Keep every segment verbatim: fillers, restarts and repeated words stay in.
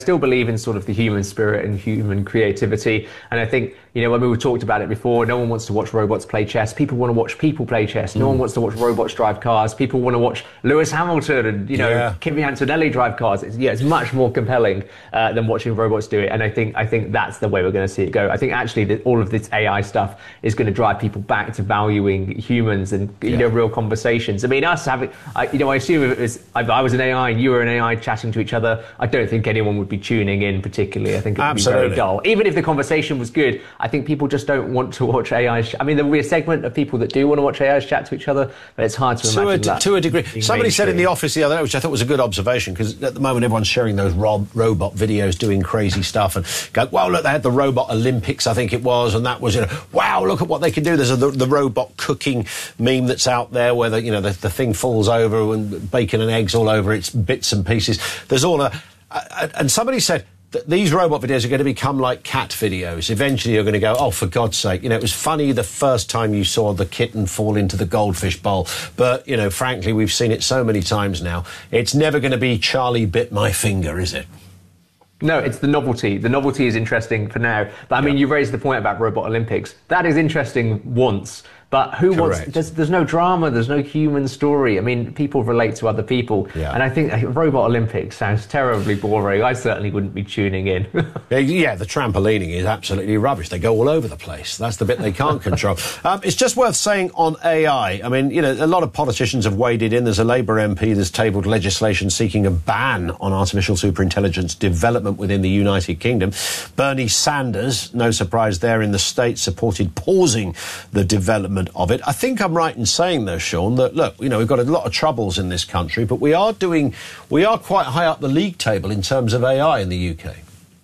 still believe in sort of the human spirit and human creativity. And I think, you know, when we talked about it before, no one wants to watch robots play chess. People want to watch people play chess. No mm. one wants to watch robots drive cars. People want to watch Lewis Hamilton and, you know, yeah. Kimi Antonelli drive cars. It's, yeah, it's much more compelling uh, than watching robots do it. And I think I think that's the way we're going to see it go. I think actually that all of this A I stuff is going to drive people back to valuing humans and, you yeah. know, real conversations. I mean, us having, I, you know, I assume if, it was, if I was an A I and you were an A I chatting to each other, I don't think anyone would be tuning in particularly. I think it would Absolutely. be very dull. Even if the conversation was good, I think people just don't want to watch A I. Sh- I mean, there will be a segment of people that do want to watch A Is chat to each other, but it's hard to, to imagine a, that. To a degree. Somebody said in the office the other day, which I thought was a good observation, because at the moment everyone's sharing those rob- robot videos doing crazy stuff and go, wow, look, they had the Robot Olympics, I think it was, and that was, you know, wow, look at what they can do. There's a, the, the robot cooking meme that's out there where, the, you know, the, the thing falls over and bacon and eggs all over its bits and pieces. There's all a... Uh, and somebody said that these robot videos are going to become like cat videos. Eventually you're going to go, oh, for God's sake, you know, it was funny the first time you saw the kitten fall into the goldfish bowl. But, you know, frankly, we've seen it so many times now. It's never going to be Charlie bit my finger, is it? No, it's the novelty. The novelty is interesting for now. But, I mean, yeah. you raised the point about Robot Olympics. That is interesting once. But who Correct. wants... There's, there's no drama. There's no human story. I mean, people relate to other people. Yeah. And I think Robot Olympics sounds terribly boring. I certainly wouldn't be tuning in. Yeah, the trampolining is absolutely rubbish. They go all over the place. That's the bit they can't control. Um, it's just worth saying on A I, I mean, you know, a lot of politicians have waded in. There's a Labour M P that's tabled legislation seeking a ban on artificial superintelligence development within the United Kingdom. Bernie Sanders, no surprise there in the States, supported pausing the development of it. I think I'm right in saying, though, Sean, that, look, you know, we've got a lot of troubles in this country, but we are doing, we are quite high up the league table in terms of A I in the U K.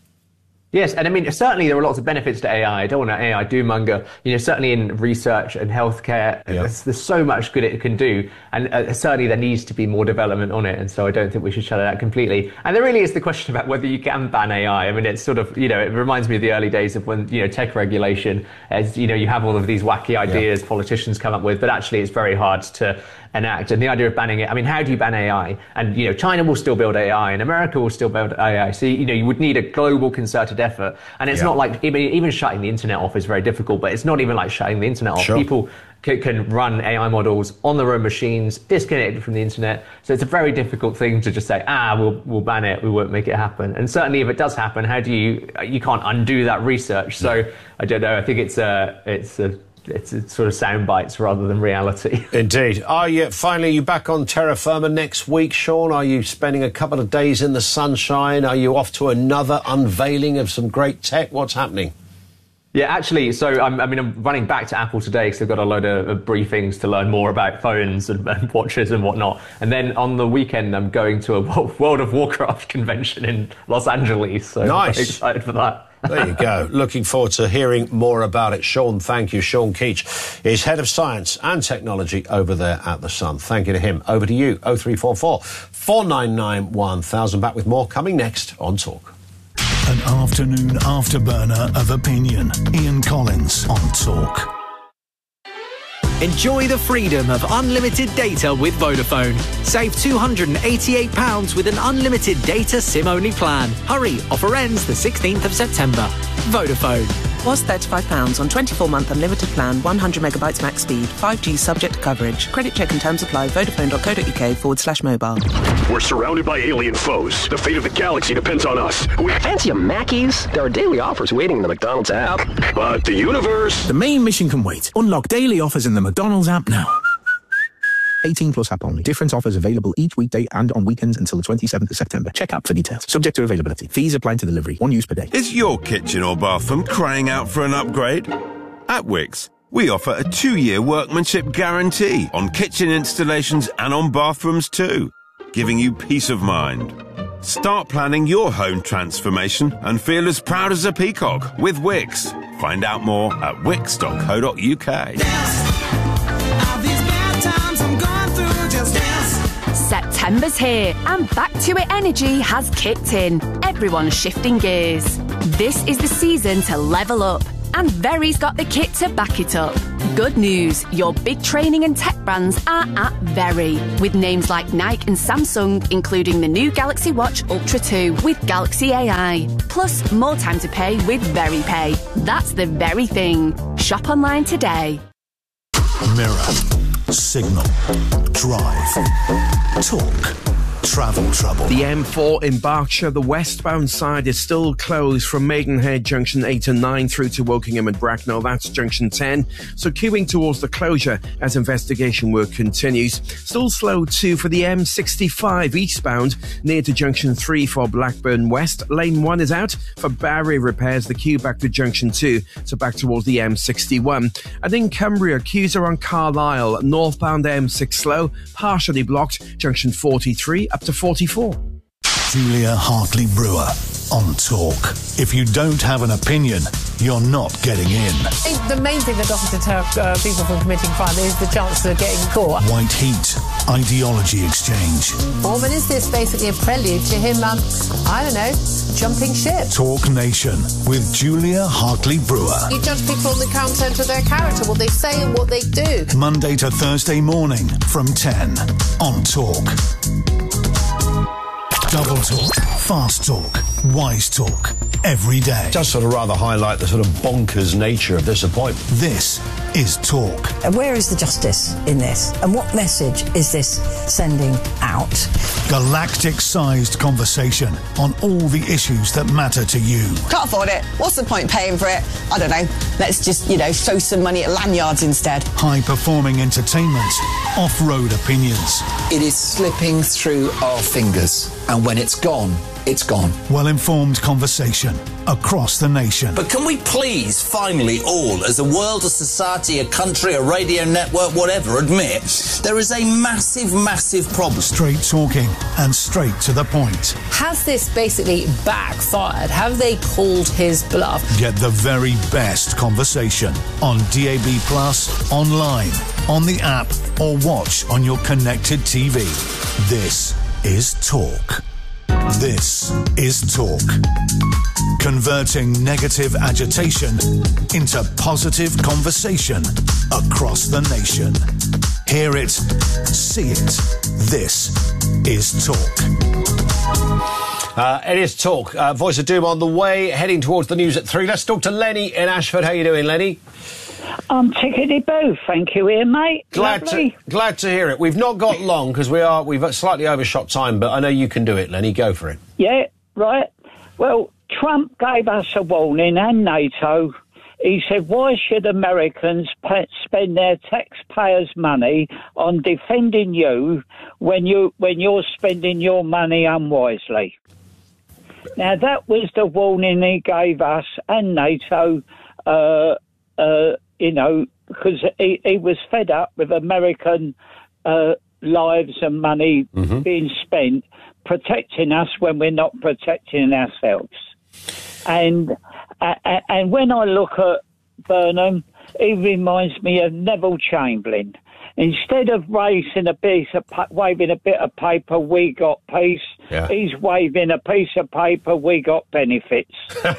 Yes, and I mean, certainly there are lots of benefits to A I. I don't want to A I doom-monger. You know, certainly in research and healthcare, yeah. there's, there's so much good it can do. And uh, certainly there needs to be more development on it. And so I don't think we should shut it out completely. And there really is the question about whether you can ban A I. I mean, it's sort of, you know, it reminds me of the early days of when, you know, tech regulation, as, you know, you have all of these wacky ideas yeah. politicians come up with, but actually it's very hard to enact. And the idea of banning it, I mean, how do you ban A I? And, you know, China will still build A I and America will still build A I. So, you know, you would need a global concerted effort. And it's yeah. not like, even, even shutting the internet off is very difficult, but it's not even like shutting the internet off. Sure. People c- can run A I models on their own machines, disconnected from the internet. So it's a very difficult thing to just say, ah, we'll, we'll ban it, we won't make it happen. And certainly if it does happen, how do you, you can't undo that research. So yeah. I don't know, I think it's a, it's a, It's, it's sort of sound bites rather than reality. Indeed. Are you finally you back on terra firma next week, Sean? Are you spending a couple of days in the sunshine? Are you off to another unveiling of some great tech? What's happening? Yeah, actually, so I'm, I mean, I'm running back to Apple today because they've got a load of, of briefings to learn more about phones and, and watches and whatnot. And then on the weekend, I'm going to a World of Warcraft convention in Los Angeles. So nice. I'm very excited for that. There you go. Looking forward to hearing more about it. Sean, thank you. Sean Keach is Head of Science and Technology over there at The Sun. Thank you to him. Over to you, oh three four four, four nine nine, one thousand. Back with more coming next on Talk. An afternoon afterburner of opinion. Ian Collins on Talk. Enjoy the freedom of unlimited data with Vodafone. Save two hundred eighty-eight pounds with an unlimited data SIM-only plan. Hurry, offer ends the sixteenth of September. Vodafone. Was thirty-five pounds on twenty-four month unlimited plan, one hundred megabytes max speed, five G subject to coverage. Credit check and terms apply. Vodafone.co.uk forward slash mobile. We're surrounded by alien foes. The fate of the galaxy depends on us. We fancy a Mackies? There are daily offers waiting in the McDonald's app. But the universe... The main mission can wait. Unlock daily offers in the McDonald's app now. eighteen plus app only. Different offers available each weekday and on weekends until the twenty-seventh of September. Check app for details. Subject to availability. Fees apply to delivery. One use per day. Is your kitchen or bathroom crying out for an upgrade? At Wickes, we offer a two-year workmanship guarantee on kitchen installations and on bathrooms too, giving you peace of mind. Start planning your home transformation and feel as proud as a peacock with Wickes. Find out more at wickes dot co dot uk. September's here and Back to It energy has kicked in. Everyone's shifting gears. This is the season to level up and Very's got the kit to back it up. Good news, your big training and tech brands are at Very, with names like Nike and Samsung, including the new Galaxy Watch Ultra two with Galaxy A I. Plus, more time to pay with Very Pay. That's the very thing. Shop online today. Mirror, Signal, Drive, Talk, Travel Trouble. The M four in Berkshire, the westbound side is still closed from Maidenhead Junction eight and nine through to Wokingham and Bracknell. That's Junction ten. So queuing towards the closure as investigation work continues. Still slow too for the M sixty-five eastbound near to Junction three for Blackburn West. Lane one is out for barrier repairs. The queue back to Junction two, so back towards the M sixty-one. And in Cumbria, queues are on Carlisle. Northbound M six slow, partially blocked. Junction forty-three up to forty-four. Julia Hartley Brewer on Talk. If you don't have an opinion, you're not getting in. The main thing that doesn't deter uh, people from committing crime is the chance of getting caught. White Heat, Ideology Exchange. Foreman, is this basically a prelude to him, um, I don't know, jumping ship? Talk Nation with Julia Hartley Brewer. You judge people on the content of their character, what they say and what they do. Monday to Thursday morning from ten on Talk. Double talk, fast talk, wise talk, every day. Just sort of rather highlight the sort of bonkers nature of this appointment. This is Talk. And where is the justice in this? And what message is this sending out? Galactic-sized conversation on all the issues that matter to you. Can't afford it. What's the point paying for it? I don't know. Let's just, you know, throw some money at lanyards instead. High-performing entertainment, off-road opinions. It is slipping through our fingers. And when it's gone, it's gone. Well-informed conversation across the nation. But can we please finally all, as a world, a society, a country, a radio network, whatever, admit there is a massive, massive problem? Straight talking and straight to the point. Has this basically backfired? Have they called his bluff? Get the very best conversation on D A B plus, online, on the app, or watch on your connected T V. This is Talk. This is Talk. Converting negative agitation into positive conversation across the nation. Hear it, see it. This is Talk. Uh, it is Talk. Uh, Voice of Doom on the way, heading towards the news at three. Let's talk to Lenny in Ashford. How you doing, Lenny? I'm tickety-boo, thank you, Ian, mate. Glad Lovely. to glad to hear it. We've not got long because we are we've slightly overshot time, but I know you can do it, Lenny. Go for it. Yeah, right. Well, Trump gave us a warning, and NATO. He said, why should Americans pe- spend their taxpayers' money on defending you when you when you're spending your money unwisely? Now, that was the warning he gave us and NATO. Uh, uh, you know, because he, he was fed up with American uh, lives and money mm-hmm. being spent protecting us when we're not protecting ourselves. And uh, and when I look at Burnham, he reminds me of Neville Chamberlain. Instead of raising a piece of pa- waving a bit of paper, we got peace. Yeah. He's waving a piece of paper, we got benefits.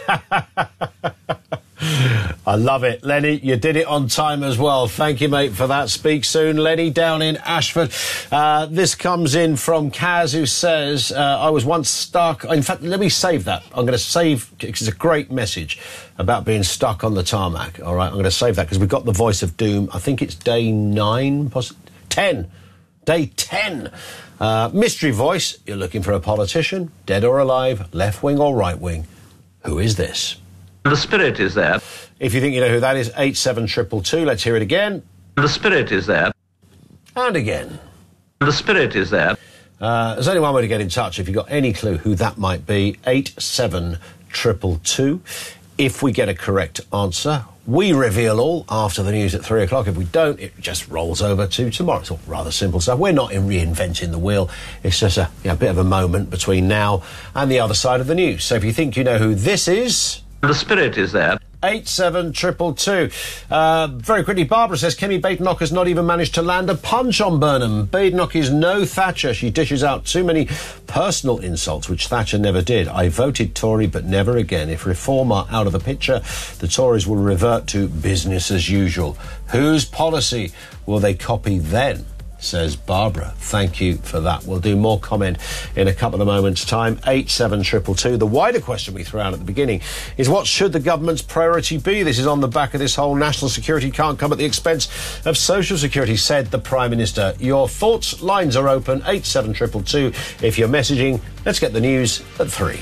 I love it. Lenny, you did it on time as well. Thank you, mate, for that. Speak soon. Lenny down in Ashford. Uh, this comes in from Kaz, who says, uh, I was once stuck. In fact, let me save that. I'm going to save, because it's a great message about being stuck on the tarmac. All right, I'm going to save that because we've got the Voice of Doom. I think it's day nine, possibly ten. Day ten. Uh, mystery voice. You're looking for a politician, dead or alive, left wing or right wing. Who is this? The spirit is there. If you think you know who that is, eight seven two two two. Let's hear it again. The spirit is there. And again. The spirit is there. Uh, there's only one way to get in touch. If you've got any clue who that might be, eight seven two two two. If we get a correct answer, we reveal all after the news at three o'clock. If we don't, it just rolls over to tomorrow. It's all rather simple stuff. We're not in reinventing the wheel. It's just a you know, bit of a moment between now and the other side of the news. So if you think you know who this is... The spirit is there. eight seven two two two. Uh, very quickly, Barbara says Kemi Badenoch has not even managed to land a punch on Burnham. Badenoch is no Thatcher. She dishes out too many personal insults, which Thatcher never did. I voted Tory, but never again. If reform are out of the picture, the Tories will revert to business as usual. Whose policy will they copy then? Says Barbara. Thank you for that. We'll do more comment in a couple of moments' time. eight seven two two two. The wider question we threw out at the beginning is, what should the government's priority be? This is on the back of this whole national security can't come at the expense of social security, said the Prime Minister. Your thoughts? Lines are open. eight seven two two two. If you're messaging, let's get the news at three.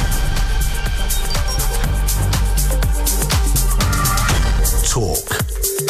Talk.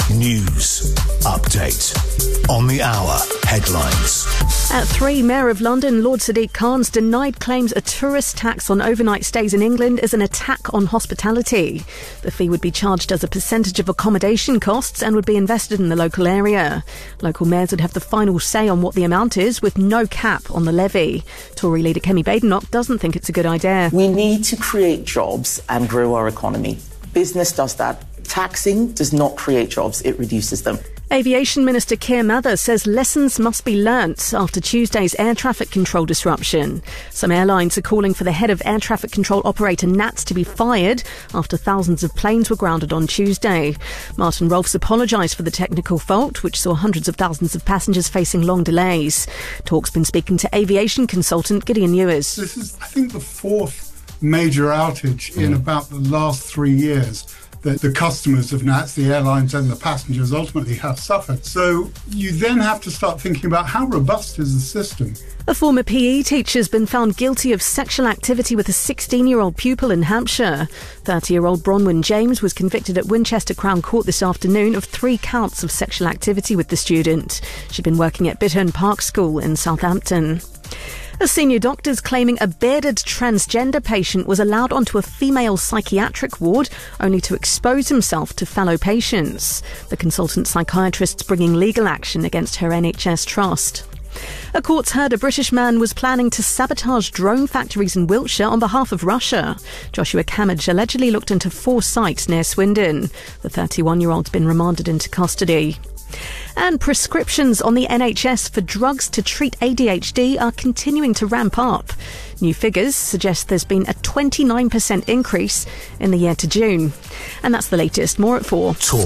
News. Update. On the hour. Headlines. At three, Mayor of London, Lord Sadiq Khan's denied claims a tourist tax on overnight stays in England is an attack on hospitality. The fee would be charged as a percentage of accommodation costs and would be invested in the local area. Local mayors would have the final say on what the amount is, with no cap on the levy. Tory leader Kemi Badenoch doesn't think it's a good idea. We need to create jobs and grow our economy. Business does that. Taxing does not create jobs, it reduces them. Aviation Minister Keir Mather says lessons must be learnt after Tuesday's air traffic control disruption. Some airlines are calling for the head of air traffic control operator Nats to be fired after thousands of planes were grounded on Tuesday. Martin Rolfes apologised for the technical fault, which saw hundreds of thousands of passengers facing long delays. Talk's been speaking to aviation consultant Gideon Ewers. This is, I think, the fourth major outage in about the last three years that the customers of Nats, the airlines and the passengers, ultimately have suffered. So you then have to start thinking about how robust is the system. A former P E teacher has been found guilty of sexual activity with a sixteen-year-old pupil in Hampshire. thirty-year-old Bronwyn James was convicted at Winchester Crown Court this afternoon of three counts of sexual activity with the student. She'd been working at Bittern Park School in Southampton. A senior doctor is claiming a bearded transgender patient was allowed onto a female psychiatric ward only to expose himself to fellow patients. The consultant psychiatrist's bringing legal action against her N H S trust. A court's heard a British man was planning to sabotage drone factories in Wiltshire on behalf of Russia. Joshua Camage allegedly looked into four sites near Swindon. The thirty-one-year-old's been remanded into custody. And prescriptions on the N H S for drugs to treat A D H D are continuing to ramp up. New figures suggest there's been a twenty-nine percent increase in the year to June. And that's the latest. More at four. Talk.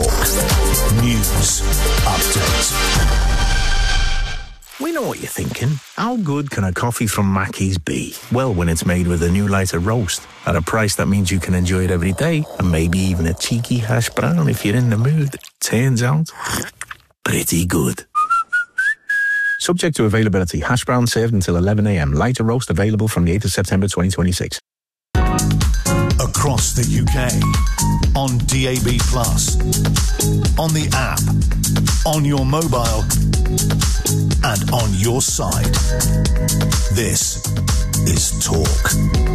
News. Update. We know what you're thinking. How good can a coffee from Mackey's be? Well, when it's made with a new lighter roast at a price that means you can enjoy it every day, and maybe even a cheeky hash brown if you're in the mood. Turns out, pretty good. Subject to availability. Hash brown served until eleven a.m. Lighter roast available from the eighth of September twenty twenty-six. Across the U K, on D A B plus, on the app, on your mobile, and on your side. This is Talk.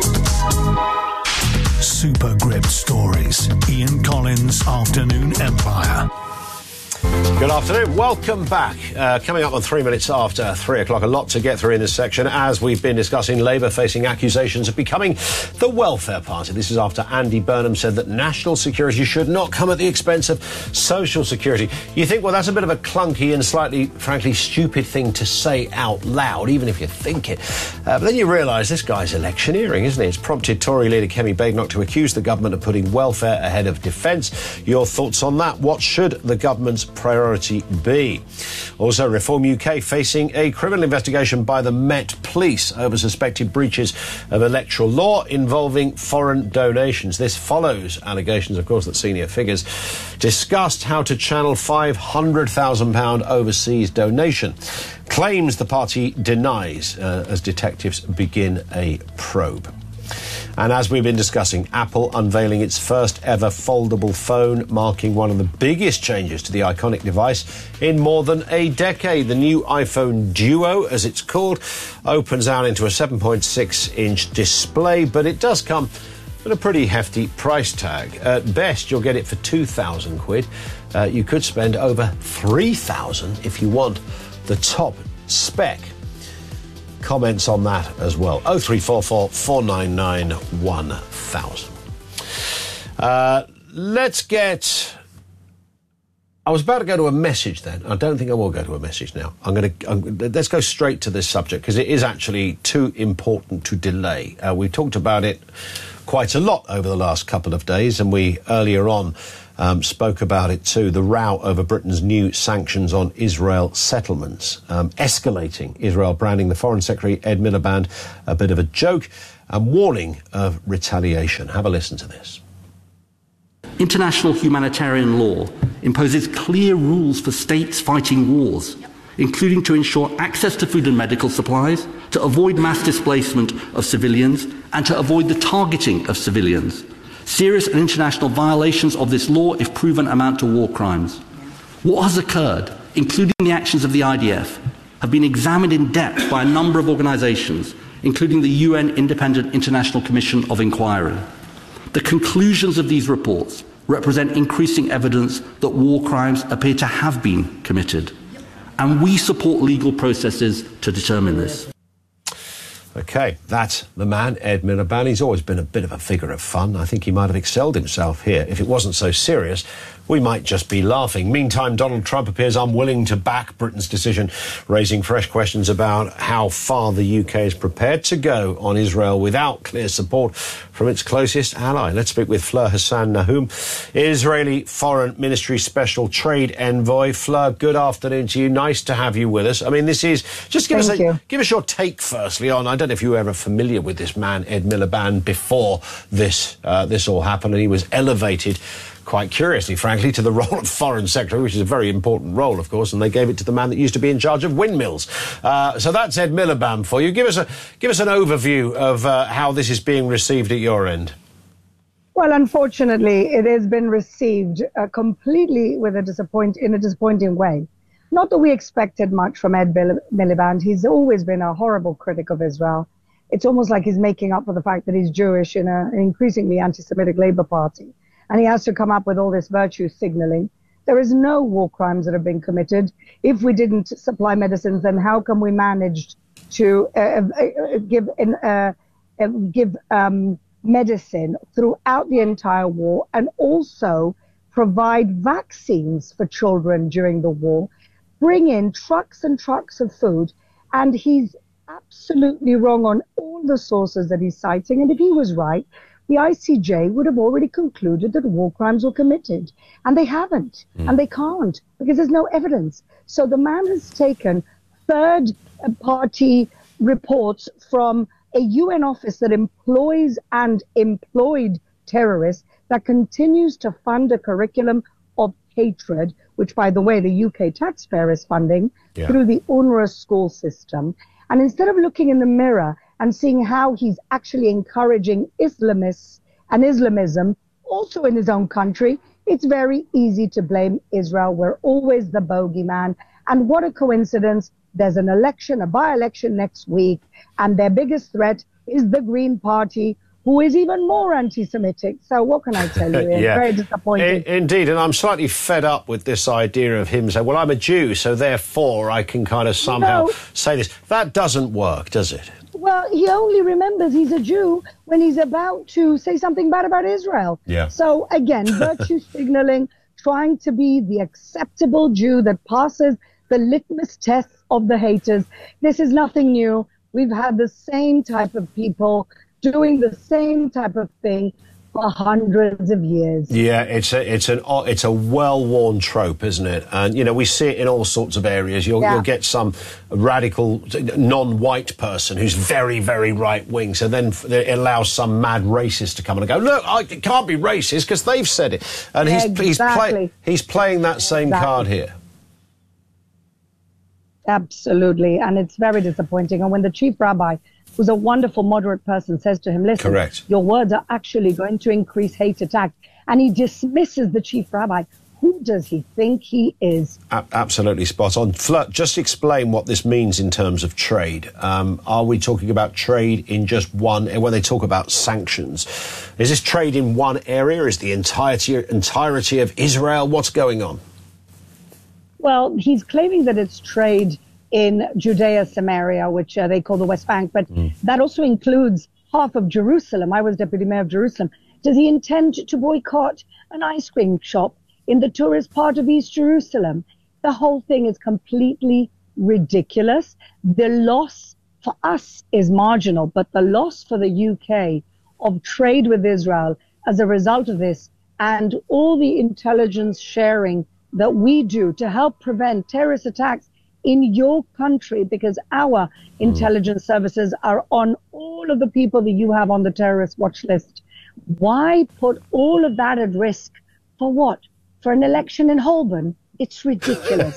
Super Grip Stories. Ian Collins, Afternoon Empire. Good afternoon. Welcome back. Uh, coming up on three minutes after three o'clock. A lot to get through in this section. As we've been discussing, Labour facing accusations of becoming the welfare party. This is after Andy Burnham said that national security should not come at the expense of social security. You think, well, that's a bit of a clunky and slightly, frankly, stupid thing to say out loud, even if you think it. Uh, but then you realise this guy's electioneering, isn't it? It's prompted Tory leader Kemi Badenoch to accuse the government of putting welfare ahead of defence. Your thoughts on that? What should the government's priority be? Also, Reform U K facing a criminal investigation by the Met Police over suspected breaches of electoral law involving foreign donations. This follows allegations, of course, that senior figures discussed how to channel five hundred thousand pounds overseas donation. Claims the party denies uh, as detectives begin a probe. And as we've been discussing, Apple unveiling its first ever foldable phone, marking one of the biggest changes to the iconic device in more than a decade. The new iPhone Duo, as it's called, opens out into a seven point six inch display, but it does come at a pretty hefty price tag. At best, you'll get it for two thousand quid. Uh, you could spend over three thousand if you want the top spec. Comments on that as well. oh three four four, four nine nine, one thousand. Uh, let's get... I was about to go to a message then. I don't think I will go to a message now. I'm going to... Let's go straight to this subject, because it is actually too important to delay. Uh, we talked about it quite a lot over the last couple of days, and we earlier on um, spoke about it too, the row over Britain's new sanctions on Israel settlements, um, escalating. Israel branding the Foreign Secretary, Ed Miliband, a bit of a joke, and warning of retaliation. Have a listen to this. International humanitarian law imposes clear rules for states fighting wars, including to ensure access to food and medical supplies, to avoid mass displacement of civilians, and to avoid the targeting of civilians. Serious and international violations of this law, if proven, amount to war crimes. What has occurred, including the actions of the I D F, have been examined in depth by a number of organisations, including the U N Independent International Commission of Inquiry. The conclusions of these reports represent increasing evidence that war crimes appear to have been committed. And we support legal processes to determine this. OK, that's the man, Ed Miliband. He's always been a bit of a figure of fun. I think he might have excelled himself here. If it wasn't so serious, we might just be laughing. Meantime, Donald Trump appears unwilling to back Britain's decision, raising fresh questions about how far the U K is prepared to go on Israel without clear support from its closest ally. Let's speak with Fleur Hassan Nahum, Israeli Foreign Ministry Special Trade Envoy. Fleur, good afternoon to you. Nice to have you with us. I mean, this is... Just give, us, a, give us your take, firstly, on... I don't know if you were ever familiar with this man, Ed Miliband, before this, uh, this all happened, and he was elevated... quite curiously, frankly, to the role of Foreign Secretary, which is a very important role, of course, and they gave it to the man that used to be in charge of windmills. Uh, so that's Ed Miliband for you. Give us a give us an overview of uh, how this is being received at your end. Well, unfortunately, it has been received uh, completely with a disappoint in a disappointing way. Not that we expected much from Ed Miliband. He's always been a horrible critic of Israel. It's almost like he's making up for the fact that he's Jewish in a, an increasingly anti-Semitic Labour Party. And he has to come up with all this virtue signaling. There is no war crimes that have been committed. If we didn't supply medicines, then how come we managed to uh, uh, give uh, uh, give um, medicine throughout the entire war, and also provide vaccines for children during the war, bring in trucks and trucks of food? And he's absolutely wrong on all the sources that he's citing. And if he was right, the I C J would have already concluded that war crimes were committed. And they haven't. Mm. And they can't, because there's no evidence. So the man has taken third-party reports from a U N office that employs and employed terrorists, that continues to fund a curriculum of hatred, which, by the way, the U K taxpayer is funding yeah. through the UNRWA school system. And instead of looking in the mirror and seeing how he's actually encouraging Islamists and Islamism also in his own country, it's very easy to blame Israel. We're always the bogeyman. And what a coincidence. There's an election, a by-election next week, and their biggest threat is the Green Party, who is even more anti-Semitic. So what can I tell you? It's yeah. very disappointing. I, indeed, and I'm slightly fed up with this idea of him saying, well, I'm a Jew, so therefore I can kind of somehow no. say this. That doesn't work, does it? Well, he only remembers he's a Jew when he's about to say something bad about Israel. Yeah. So, again, virtue signaling, trying to be the acceptable Jew that passes the litmus test of the haters. This is nothing new. We've had the same type of people doing the same type of thing for hundreds of years. Yeah, it's a it's an it's a well-worn trope, isn't it? And you know, we see it in all sorts of areas. You'll yeah. you'll get some radical non-white person who's very very right-wing, so then it allows some mad racist to come and go, look, I, it can't be racist because they've said it, and he's exactly. he's, play, he's playing that same exactly. card here. Absolutely, and it's very disappointing. And when the chief rabbi, who's a wonderful moderate person, says to him, listen, Correct. your words are actually going to increase hate attacks, and he dismisses the chief rabbi, who does he think he is? A- absolutely spot on. Fleur, just explain what this means in terms of trade. Um, are we talking about trade in just one, when they talk about sanctions? Is this trade in one area? Is the entirety, entirety of Israel? What's going on? Well, he's claiming that it's trade in Judea, Samaria, which uh, they call the West Bank, but mm. that also includes half of Jerusalem. I was deputy mayor of Jerusalem. Does he intend to boycott an ice cream shop in the tourist part of East Jerusalem? The whole thing is completely ridiculous. The loss for us is marginal, but the loss for the U K of trade with Israel as a result of this, and all the intelligence sharing that we do to help prevent terrorist attacks in your country, because our intelligence services are on all of the people that you have on the terrorist watch list. Why put all of that at risk? For what? For an election in Holborn? It's ridiculous.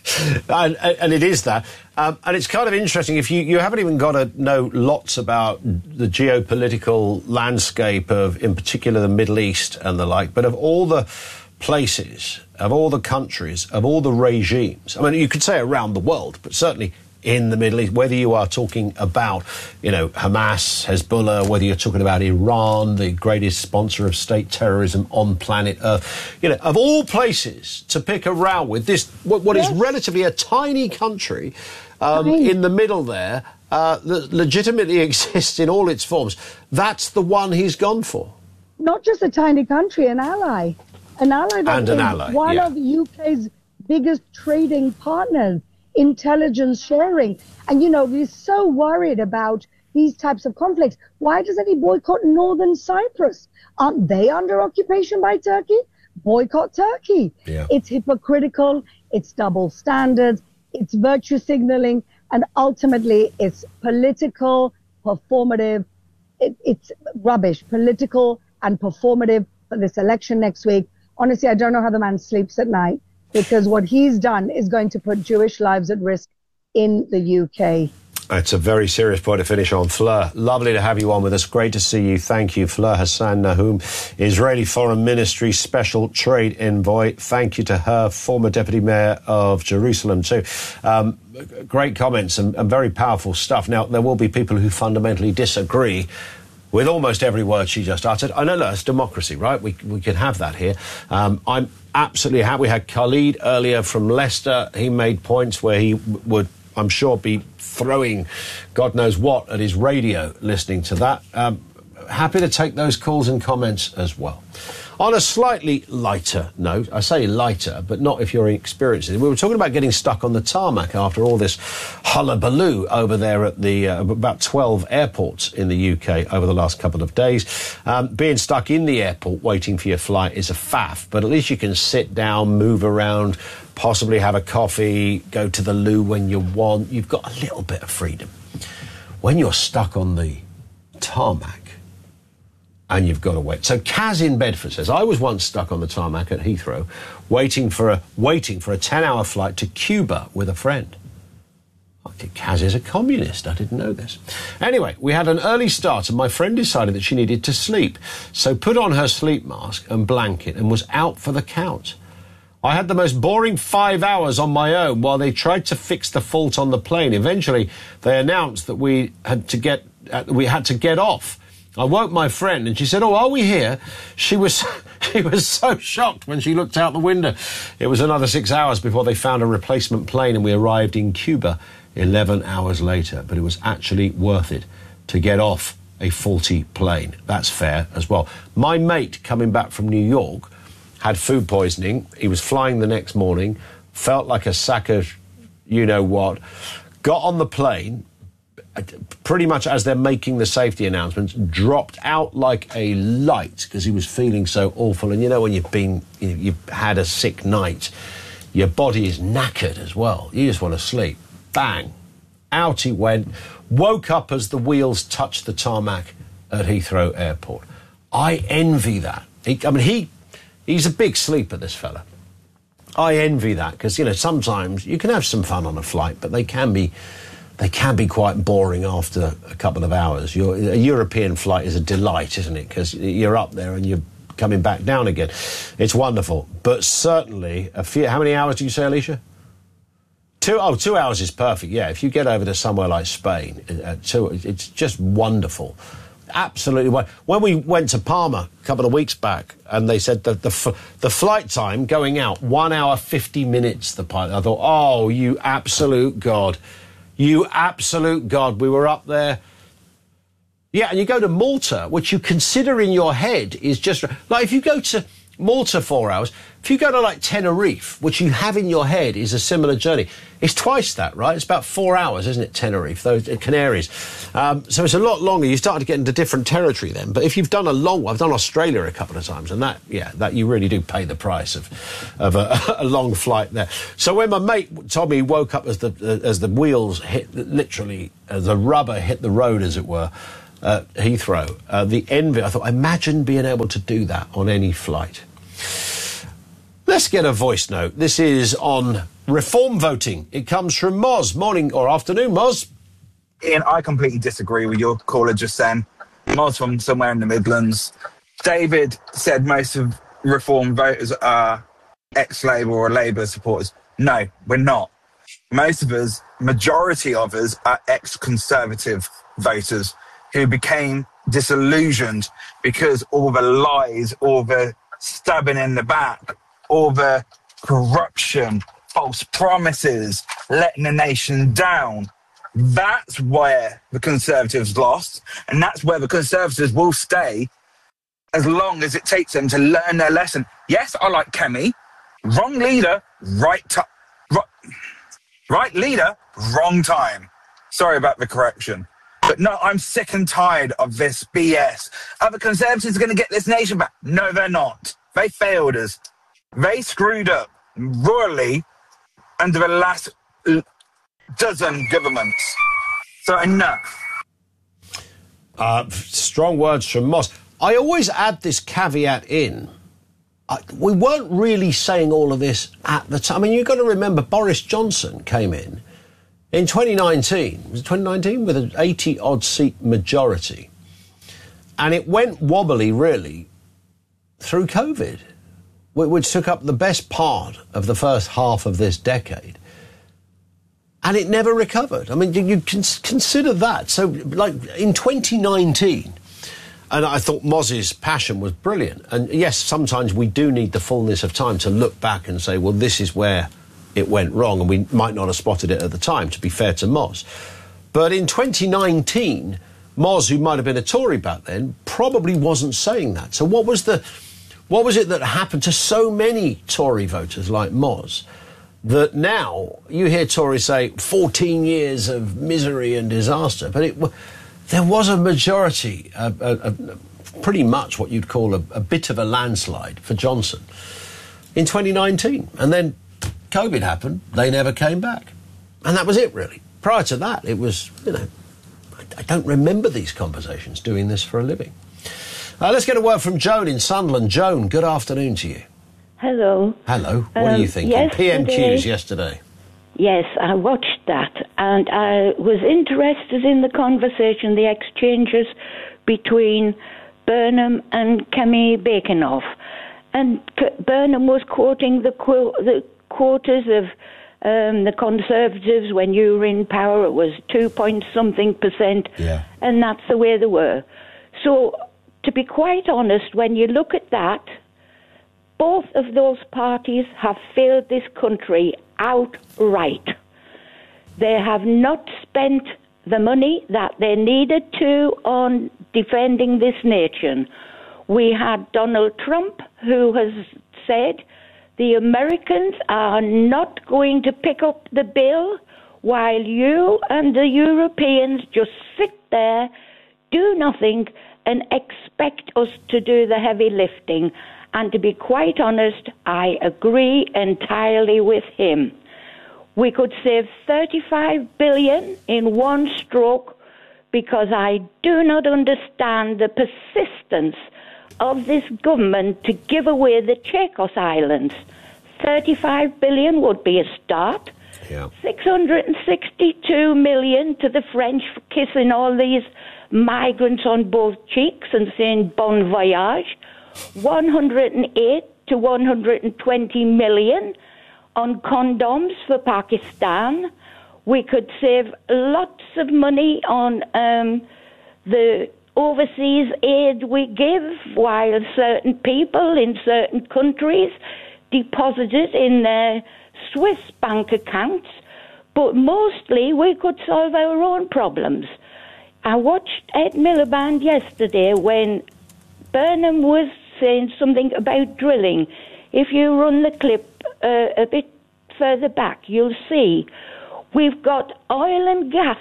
and, and it is that. Um, and it's kind of interesting. If you, you haven't even got to know lots about the geopolitical landscape of, in particular, the Middle East and the like, but of all the places, of all the countries, of all the regimes, I mean, you could say around the world, but certainly in the Middle East, whether you are talking about, you know, Hamas, Hezbollah, whether you're talking about Iran, the greatest sponsor of state terrorism on planet Earth, you know, of all places to pick a row with, this, what, what yes. is relatively a tiny country um, in the middle there, uh, that legitimately exists in all its forms, that's the one he's gone for. Not just a tiny country, an ally. An ally that and an is ally, one yeah. of the U K's biggest trading partners. Intelligence sharing. And, you know, we're so worried about these types of conflicts. Why doesn't he boycott Northern Cyprus? Aren't they under occupation by Turkey? Boycott Turkey. Yeah. It's hypocritical. It's double standards. It's virtue signaling. And ultimately, it's political, performative. It, it's rubbish, political and performative for this election next week. Honestly, I don't know how the man sleeps at night, because what he's done is going to put Jewish lives at risk in the U K. It's a very serious point to finish on. Fleur, lovely to have you on with us. Great to see you. Thank you. Fleur Hassan Nahum, Israeli Foreign Ministry Special Trade Envoy. Thank you to her, former Deputy Mayor of Jerusalem too. Um, great comments and, and very powerful stuff. Now, there will be people who fundamentally disagree with almost every word she just uttered. I know, look, it's democracy, right? We we can have that here. Um, I'm absolutely happy. We had Khalid earlier from Leicester. He made points where he w- would, I'm sure, be throwing God knows what at his radio listening to that. Um, happy to take those calls and comments as well. On a slightly lighter note, I say lighter, but not if you're experiencing it. We were talking about getting stuck on the tarmac after all this hullabaloo over there at the uh, about twelve airports in the U K over the last couple of days. Um, being stuck in the airport waiting for your flight is a faff, but at least you can sit down, move around, possibly have a coffee, go to the loo when you want. You've got a little bit of freedom. When you're stuck on the tarmac, and you've got to wait. So Kaz in Bedford says, I was once stuck on the tarmac at Heathrow waiting for a waiting for a ten-hour flight to Cuba with a friend. I think Kaz is a communist. I didn't know this. Anyway, we had an early start and my friend decided that she needed to sleep. So put on her sleep mask and blanket and was out for the count. I had the most boring five hours on my own while they tried to fix the fault on the plane. Eventually, they announced that we had to get uh, we had to get off. I woke my friend and she said, oh, are we here? She was she was so shocked when she looked out the window. It was another six hours before they found a replacement plane and we arrived in Cuba eleven hours later. But it was actually worth it to get off a faulty plane. That's fair as well. My mate coming back from New York had food poisoning. He was flying the next morning, felt like a sack of you-know-what, got on the plane, pretty much as they're making the safety announcements, dropped out like a light because he was feeling so awful. And you know, when you've been, you know, you've had a sick night, your body is knackered as well. You just want to sleep. Bang. Out he went. Woke up as the wheels touched the tarmac at Heathrow Airport. I envy that. He, I mean, he he's a big sleeper, this fella. I envy that because, you know, sometimes you can have some fun on a flight, but they can be... They can be quite boring after a couple of hours. Your, a European flight is a delight, isn't it? Because you're up there and you're coming back down again. It's wonderful. But certainly, a few, how many hours do you say, Alicia? Two, oh, two hours is perfect, yeah. If you get over to somewhere like Spain, uh, two, it's just wonderful. Absolutely. When we went to Palma a couple of weeks back and they said that the, f- the flight time going out, one hour, fifty minutes, the pilot, I thought, oh, you absolute God. You absolute God. We were up there Yeah, and you go to Malta, which you consider in your head is just... Like, if you go to Malta four hours, if you go to, like, Tenerife, which you have in your head is a similar journey, it's twice that, right? It's about four hours, isn't it, Tenerife, those uh, Canaries. Um, so it's a lot longer. You start to get into different territory then. But if you've done a long one, I've done Australia a couple of times, and that, yeah, that you really do pay the price of of a, a long flight there. So when my mate Tommy woke up as the uh, as the wheels hit, literally, as the rubber hit the road, as it were, at Heathrow, uh, the envy, I thought, imagine being able to do that on any flight. Let's get a voice note. This is on reform voting. It comes from Moz. Morning or afternoon, Moz. Ian, I completely disagree with your caller just then. Moz from somewhere in the Midlands. David said most of reform voters are ex-Labour or Labour supporters. No, we're not. Most of us, majority of us, are ex-Conservative voters who became disillusioned because all the lies, all the stabbing in the back, all the corruption, false promises, letting the nation down. That's where the Conservatives lost, and that's where the Conservatives will stay as long as it takes them to learn their lesson. Yes, I like Kemi. Wrong leader, right time. Right, right leader, wrong time. Sorry about the correction. But no, I'm sick and tired of this B S. Are the Conservatives going to get this nation back? No, they're not. They failed us. They screwed up royally under the last dozen governments. So enough. Uh, strong words from Moss. I always add this caveat in. I, we weren't really saying all of this at the time. I mean, you've got to remember Boris Johnson came in in twenty nineteen. Was it twenty nineteen? With an eighty-odd seat majority. And it went wobbly, really, through COVID, which took up the best part of the first half of this decade. And it never recovered. I mean, you, you can consider that. So, like, in twenty nineteen, and I thought Moz's passion was brilliant. And, yes, sometimes we do need the fullness of time to look back and say, well, this is where it went wrong, and we might not have spotted it at the time, to be fair to Moz. But in twenty nineteen, Moz, who might have been a Tory back then, probably wasn't saying that. So what was the... What was it that happened to so many Tory voters like Moz that now you hear Tories say fourteen years of misery and disaster, but it, there was a majority, a, a, a, pretty much what you'd call a, a bit of a landslide for Johnson in twenty nineteen. And then COVID happened, they never came back. And that was it, really. Prior to that, it was, you know, I, I don't remember these conversations doing this for a living. Uh, let's get a word from Joan in Sunderland. Joan, good afternoon to you. Hello. Hello. What um, are you thinking? Yesterday, P M Qs yesterday. Yes, I watched that, and I was interested in the conversation, the exchanges between Burnham and Kemi Bakenoff. And K- Burnham was quoting the, qu- the quotas of um, the Conservatives when you were in power. It was two point something percent, yeah. And that's the way they were. So, to be quite honest, when you look at that, both of those parties have failed this country outright. They have not spent the money that they needed to on defending this nation. We had Donald Trump, who has said the Americans are not going to pick up the bill while you and the Europeans just sit there, do nothing, and expect us to do the heavy lifting. And to be quite honest, I agree entirely with him. We could save thirty-five billion dollars in one stroke, because I do not understand the persistence of this government to give away the Chagos Islands. thirty-five billion dollars would be a start. Yeah. six hundred sixty-two million dollars to the French for kissing all these migrants on both cheeks and saying bon voyage. one hundred eight to one hundred twenty million on condoms for Pakistan. We could save lots of money on um, the overseas aid we give, while certain people in certain countries deposit it in their Swiss bank accounts. But mostly we could solve our own problems. I watched Ed Miliband yesterday when Burnham was saying something about drilling. If you run the clip uh, a bit further back, you'll see we've got oil and gas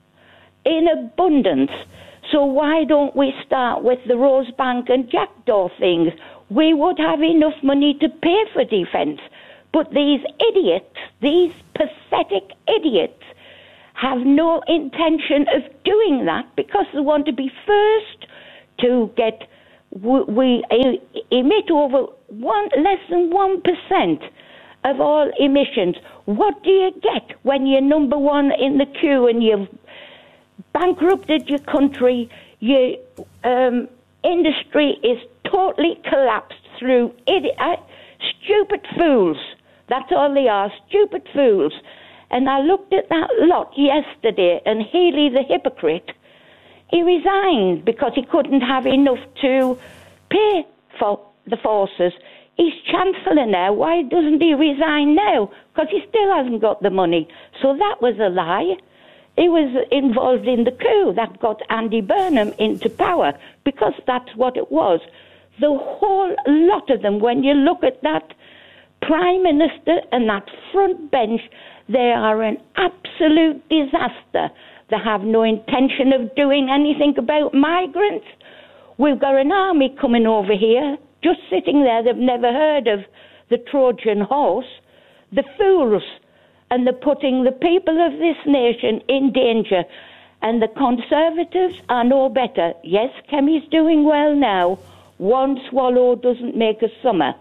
in abundance. So why don't we start with the Rosebank and Jackdaw things? We would have enough money to pay for defence. But these idiots, these pathetic idiots, have no intention of doing that because they want to be first to get... We, we uh, emit over one less than one percent of all emissions. What do you get when you're number one in the queue and you've bankrupted your country? Your um, industry is totally collapsed through idi- uh, stupid fools. That's all they are, stupid fools. And I looked at that lot yesterday, and Healy, the hypocrite, he resigned because he couldn't have enough to pay for the forces. He's Chancellor now. Why doesn't he resign now? Because he still hasn't got the money. So that was a lie. He was involved in the coup that got Andy Burnham into power, because that's what it was. The whole lot of them, when you look at that Prime Minister and that front bench, they are an absolute disaster. They have no intention of doing anything about migrants. We've got an army coming over here, just sitting there. They've never heard of the Trojan horse. The fools. And they're putting the people of this nation in danger. And the Conservatives are no better. Yes, Kemi's doing well now. One swallow doesn't make a summer.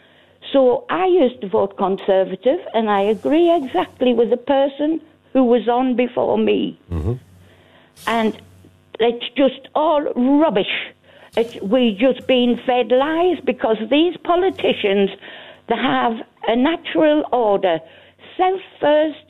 So I used to vote Conservative, and I agree exactly with the person who was on before me. Mm-hmm. And it's just all rubbish. It's, we just been fed lies because these politicians, they have a natural order. Self first,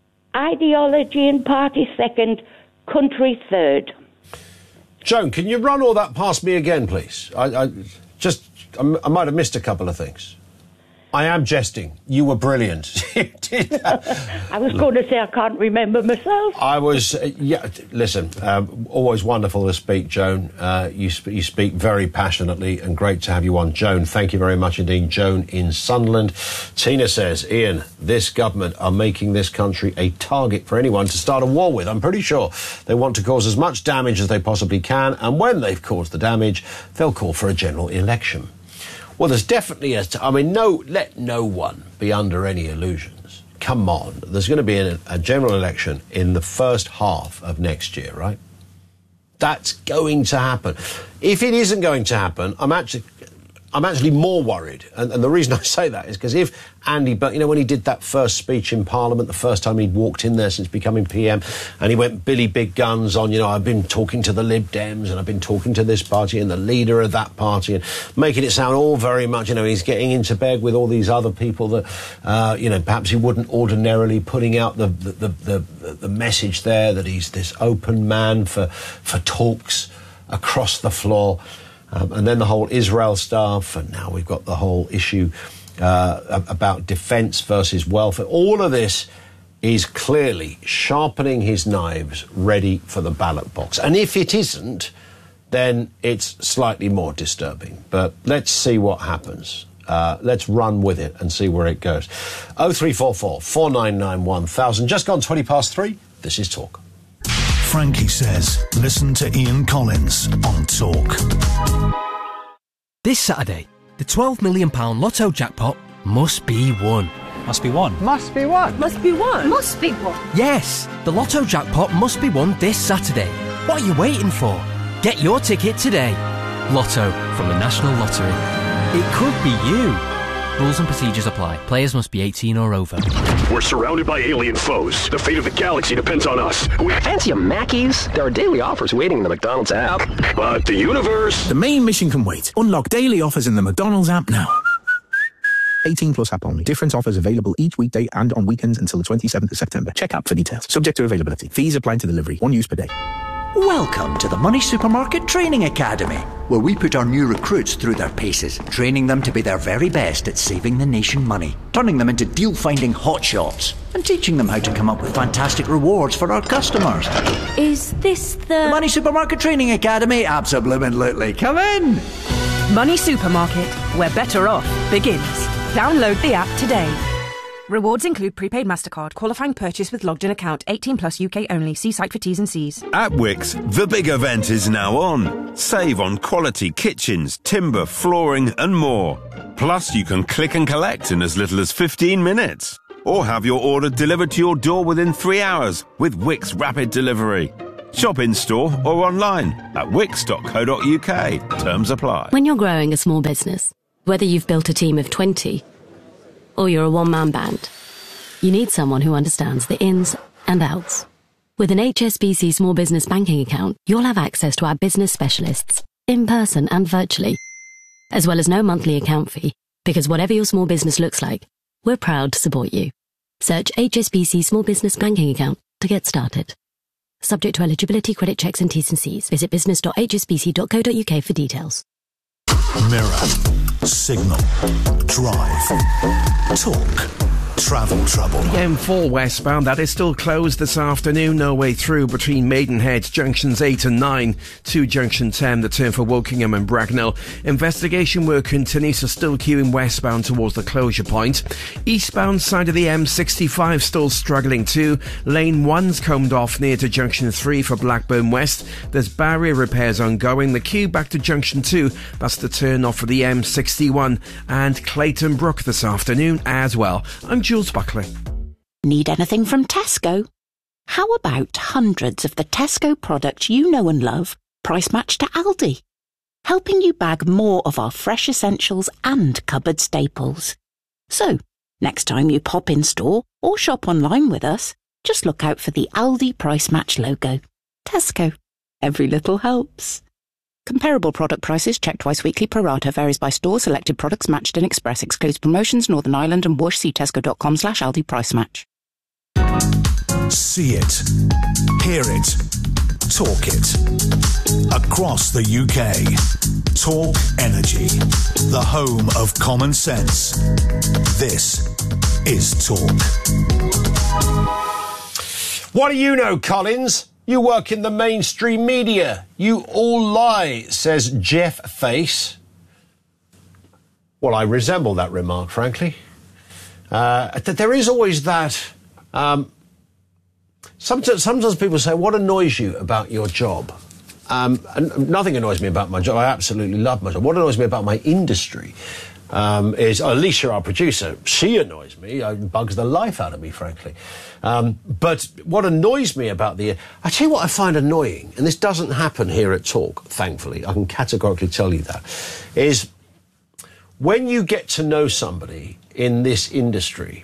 ideology and party second, country third. Joan, can you run all that past me again, please? I, I just, I, I might have missed a couple of things. I am jesting. You were brilliant. You did that. I was going to say I can't remember myself. I was, uh, yeah, listen, um, always wonderful to speak, Joan. Uh, you, sp- you speak very passionately, and great to have you on. Joan, thank you very much indeed. Joan in Sunderland. Tina says, Ian, this government are making this country a target for anyone to start a war with. I'm pretty sure they want to cause as much damage as they possibly can, and when they've caused the damage, they'll call for a general election. Well, there's definitely a... T- I mean, no, let no one be under any illusions. Come on. There's going to be a, a general election in the first half of next year, right? That's going to happen. If it isn't going to happen, I'm actually... I'm actually more worried, and, and the reason I say that is because if Andy, but you know, when he did that first speech in Parliament, the first time he'd walked in there since becoming P M, and he went Billy Big Guns on, you know, I've been talking to the Lib Dems, and I've been talking to this party, and the leader of that party, and making it sound all very much, you know, he's getting into bed with all these other people that, uh, you know, perhaps he wouldn't ordinarily, putting out the the, the, the the message there that he's this open man for for talks across the floor. Um, and then the whole Israel stuff, and now we've got the whole issue uh, about defence versus welfare. All of this is clearly sharpening his knives ready for the ballot box. And if it isn't, then it's slightly more disturbing. But let's see what happens. Uh, let's run with it and see where it goes. oh three four four, four nine nine, one thousand. Just gone twenty past three. This is Talk. Frankie says, listen to Ian Collins on Talk. This Saturday, the twelve million pounds Lotto jackpot must be won. Must be won. Must be won. Must be won. Must be won. Yes, the Lotto jackpot must be won this Saturday. What are you waiting for? Get your ticket today. Lotto from the National Lottery. It could be you. Rules and procedures apply. Players must be eighteen or over. We're surrounded by alien foes. The fate of the galaxy depends on us. We fancy a Mackey's? There are daily offers waiting in the McDonald's app. But the universe... The main mission can wait. Unlock daily offers in the McDonald's app now. eighteen plus app only. Different offers available each weekday and on weekends until the twenty-seventh of September. Check app for details. Subject to availability. Fees apply to delivery. One use per day. Welcome to the Money Supermarket Training Academy, where we put our new recruits through their paces, training them to be their very best at saving the nation money, turning them into deal-finding hotshots, and teaching them how to come up with fantastic rewards for our customers. Is this the... The Money Supermarket Training Academy? Absolutely. Come in! Money Supermarket, where better off begins. Download the app today. Rewards include prepaid MasterCard, qualifying purchase with logged in account, eighteen plus U K only. See site for T's and C's. At Wickes, the big event is now on. Save on quality kitchens, timber, flooring and more. Plus, you can click and collect in as little as fifteen minutes. Or have your order delivered to your door within three hours with Wickes Rapid Delivery. Shop in-store or online at wickes dot co dot U K. Terms apply. When you're growing a small business, whether you've built a team of twenty or you're a one-man band, you need someone who understands the ins and outs. With an H S B C Small Business Banking account, you'll have access to our business specialists, in person and virtually, as well as no monthly account fee, because whatever your small business looks like, we're proud to support you. Search H S B C Small Business Banking account to get started. Subject to eligibility, credit checks and T's and C's. Visit business dot h s b c dot co dot U K for details. Mirror, Signal, Drive, Talk, Travel Trouble. The M four westbound, that is still closed this afternoon. No way through between Maidenhead junctions eight and nine to junction ten, the turn for Wokingham and Bracknell. Investigation work continues, so still queuing westbound towards the closure point. Eastbound side of the M sixty-five still struggling too. Lane one's combed off near to junction three for Blackburn West. There's barrier repairs ongoing. The queue back to junction two, that's the turn off for the M sixty-one, and Clayton Brook this afternoon as well. I'm Jules Buckley. Need anything from Tesco? How about hundreds of the Tesco products you know and love, price matched to Aldi? Helping you bag more of our fresh essentials and cupboard staples. So, next time you pop in store or shop online with us, just look out for the Aldi price match logo. Tesco. Every little helps. Comparable product prices checked twice weekly pro rata, varies by store, selected products matched in Express, excludes promotions, Northern Ireland and Whoosh. See tesco dot com slash Aldi price match. See it, hear it, talk it. Across the U K. Talk Energy, the home of common sense. This is Talk. What do you know, Collins? You work in the mainstream media. You all lie, says Jeff Face. Well, I resemble that remark, frankly. Uh, there is always that... Um, sometimes, sometimes people say, what annoys you about your job? Um, and nothing annoys me about my job. I absolutely love my job. What annoys me about my industry um, is Alicia, our producer. She annoys me. It bugs the life out of me, frankly. Um, but what annoys me about the... I tell you what I find annoying, and this doesn't happen here at Talk, thankfully, I can categorically tell you that, is when you get to know somebody in this industry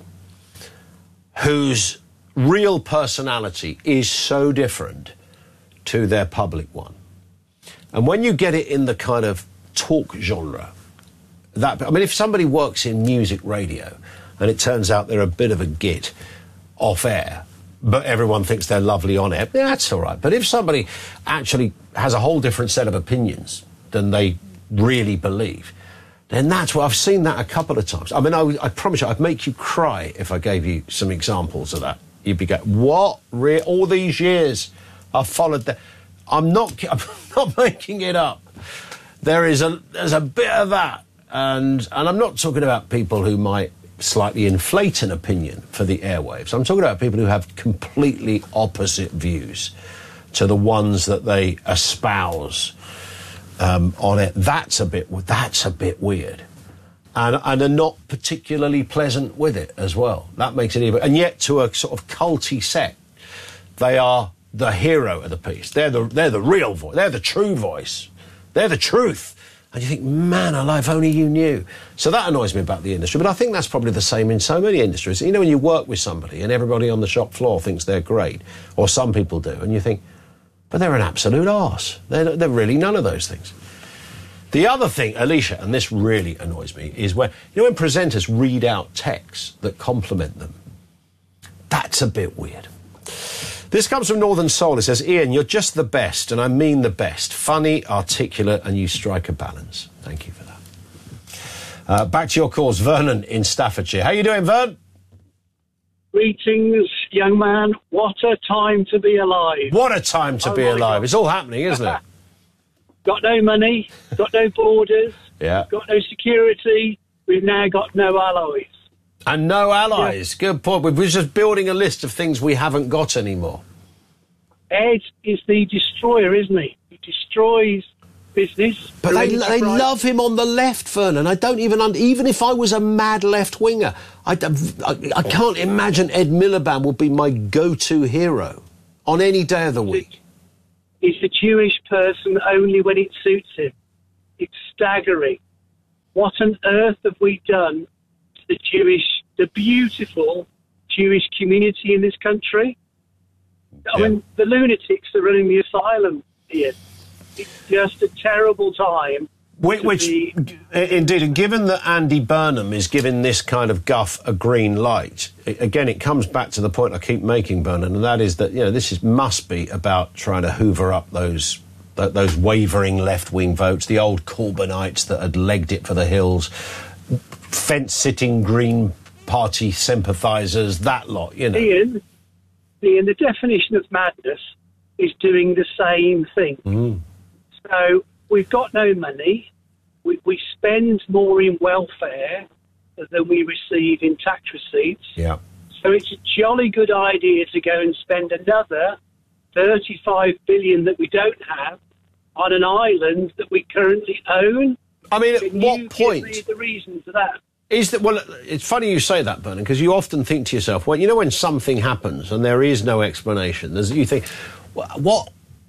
whose real personality is so different to their public one, and when you get it in the kind of talk genre, that, I mean, if somebody works in music radio and it turns out they're a bit of a git off air, but everyone thinks they're lovely on air, yeah, that's all right. But if somebody actually has a whole different set of opinions than they really believe, then that's what I've seen that a couple of times. I mean, I, I promise you, I'd make you cry if I gave you some examples of that. You'd be going, what? Re- all these years I've followed that. I'm not, I'm not making it up. There is a, there's a bit of that. And, and I'm not talking about people who might slightly inflate an opinion for the airwaves. I'm talking about people who have completely opposite views to the ones that they espouse um, on it. That's a bit, that's a bit weird. And, and are not particularly pleasant with it as well. That makes it even... And yet, to a sort of culty set, they are the hero of the piece. They're the, they're the real voice. They're the true voice. They're the truth. And you think, man alive, only you knew. So that annoys me about the industry. But I think that's probably the same in so many industries. You know, when you work with somebody and everybody on the shop floor thinks they're great, or some people do, and you think, but they're an absolute arse. They're, they're really none of those things. The other thing, Alicia, and this really annoys me, is when, you know, when presenters read out texts that compliment them. That's a bit weird. This comes from Northern Soul. It says, Ian, you're just the best, and I mean the best. Funny, articulate, and you strike a balance. Thank you for that. Uh, back to your calls. Vernon in Staffordshire. How you doing, Vern? Greetings, young man. What a time to be alive. What a time to oh be alive. God. It's all happening, isn't it? Got no money, got no borders, yeah. got no security. We've now got no allies. And no allies. Yeah. Good point. We're just building a list of things we haven't got anymore. Ed is the destroyer, isn't he? He destroys business. But they, they love him on the left, Vernon. I don't even... Under, even if I was a mad left-winger, I, I, I can't imagine Ed Miliband would be my go-to hero on any day of the week. He's a Jewish person only when it suits him. It's staggering. What on earth have we done to the Jewish, the beautiful Jewish community in this country? I yeah. mean, the lunatics are running the asylum here. It's just a terrible time. Which, which be... indeed, and given that Andy Burnham is giving this kind of guff a green light, it, again, it comes back to the point I keep making, Burnham, and that is that, you know, this is, must be about trying to hoover up those those wavering left-wing votes, the old Corbynites that had legged it for the hills, fence-sitting Green Party sympathisers, that lot, you know. Ian, Ian, the definition of madness is doing the same thing. Mm. So we've got no money. We, we spend more in welfare than we receive in tax receipts. Yeah. So it's a jolly good idea to go and spend another thirty-five billion that we don't have on an island that we currently own. I mean, Can at what you point... give me the reason for that? Is that, well, it's funny you say that, Bernard, because you often think to yourself, well, you know, when something happens and there is no explanation, there's, you think, what, what,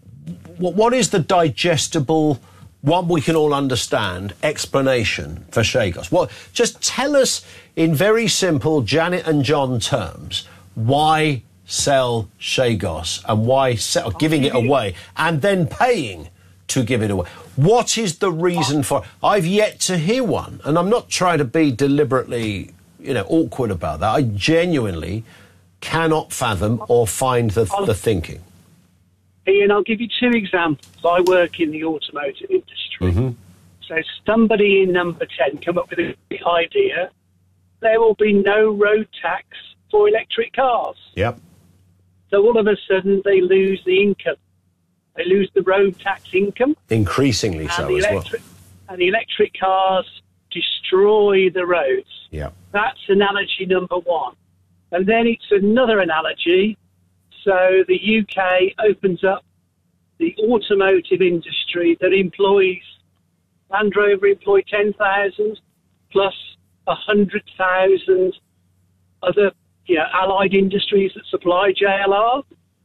what is the digestible, one we can all understand, explanation for Chagos? What, just tell us in very simple Janet and John terms, why sell Chagos and why sell, giving it away and then paying to give it away? What is the reason for it? I've yet to hear one, and I'm not trying to be deliberately, you know, awkward about that. I genuinely cannot fathom or find the, the thinking. Ian, I'll give you two examples. I work in the automotive industry. Mm-hmm. So somebody in number ten come up with a great idea. There will be no road tax for electric cars. Yep. So all of a sudden they lose the income. They lose the road tax income. Increasingly so as electric, well. And the electric cars destroy the roads. Yeah. That's analogy number one. And then it's another analogy. So the U K opens up the automotive industry that employs, Land Rover employ ten thousand plus one hundred thousand other, you know, allied industries that supply J L R.